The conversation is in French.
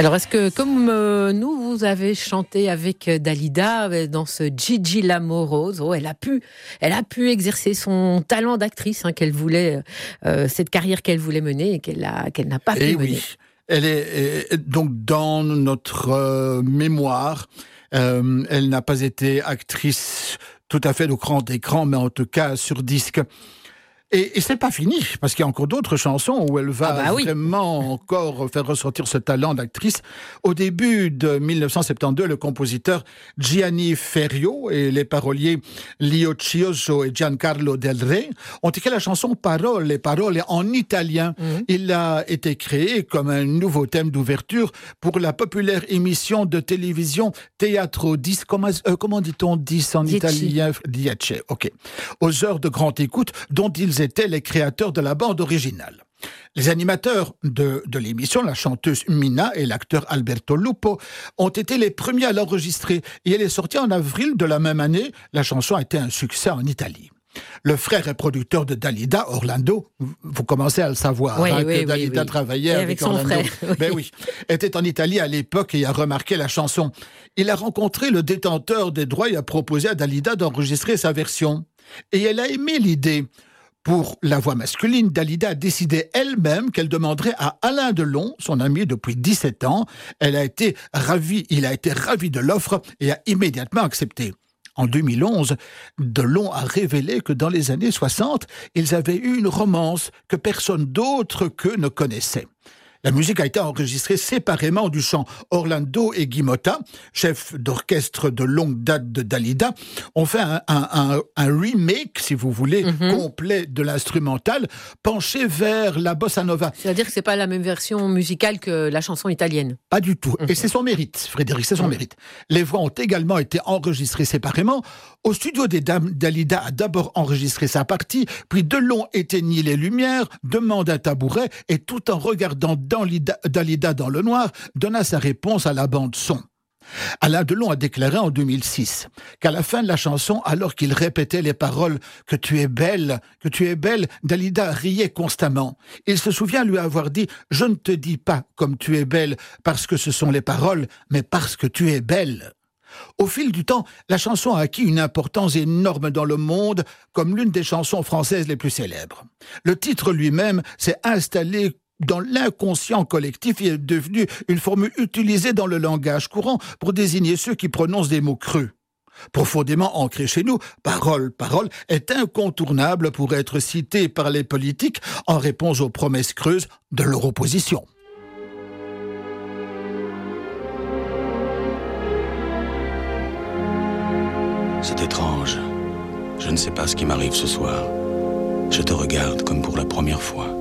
Alors, est-ce que, comme nous, vous avez chanté avec Dalida dans ce Gigi Lamoroso, elle a pu exercer son talent d'actrice qu'elle voulait, cette carrière qu'elle voulait mener et qu'elle n'a pas pu mener. Oui, elle est donc dans notre mémoire. Elle n'a pas été actrice tout à fait au grand écran, mais en tout cas sur disque. Et c'est pas fini, parce qu'il y a encore d'autres chansons où elle va vraiment encore faire ressortir ce talent d'actrice. Au début de 1972, le compositeur Gianni Ferrio et les paroliers Lio Chioso et Giancarlo Del Re ont écrit la chanson Parole en italien. Il a été créé comme un nouveau thème d'ouverture pour la populaire émission de télévision Teatro 10, comment dit-on 10 en italien? Dieci, ok. Aux heures de grande écoute, dont ils étaient les créateurs de la bande originale. Les animateurs de l'émission, la chanteuse Mina et l'acteur Alberto Lupo, ont été les premiers à l'enregistrer et elle est sortie en avril de la même année. La chanson a été un succès en Italie. Le frère et producteur de Dalida, Orlando, vous commencez à le savoir, que Dalida travaillait avec son Orlando. frère. Était en Italie à l'époque et a remarqué la chanson. Il a rencontré le détenteur des droits et a proposé à Dalida d'enregistrer sa version. Et elle a aimé l'idée. Pour la voix masculine, Dalida a décidé elle-même qu'elle demanderait à Alain Delon, son ami depuis 17 ans. Il a été ravi de l'offre et a immédiatement accepté. En 2011, Delon a révélé que dans les années 60, ils avaient eu une romance que personne d'autre qu'eux ne connaissait. La musique a été enregistrée séparément du chant. Orlando et Guy Motta, chefs d'orchestre de longue date de Dalida, ont fait un remake, si vous voulez, complet de l'instrumental, penché vers la bossa nova. C'est-à-dire que c'est pas la même version musicale que la chanson italienne. Pas du tout. Et c'est son mérite, Frédéric, c'est son mérite. Les voix ont également été enregistrées séparément. Au studio des Dames, Dalida a d'abord enregistré sa partie, puis Delon éteignit les lumières, demande un tabouret et tout en regardant Dalida dans le noir, donna sa réponse à la bande-son. Alain Delon a déclaré en 2006 qu'à la fin de la chanson, alors qu'il répétait les paroles « que tu es belle », Dalida riait constamment. Il se souvient lui avoir dit « Je ne te dis pas comme tu es belle parce que ce sont les paroles, mais parce que tu es belle ». Au fil du temps, la chanson a acquis une importance énorme dans le monde comme l'une des chansons françaises les plus célèbres. Le titre lui-même s'est installé dans l'inconscient collectif et est devenu une formule utilisée dans le langage courant pour désigner ceux qui prononcent des mots creux. Profondément ancré chez nous, parole est incontournable pour être citée par les politiques en réponse aux promesses creuses de leur opposition. C'est étrange. Je ne sais pas ce qui m'arrive ce soir. Je te regarde comme pour la première fois.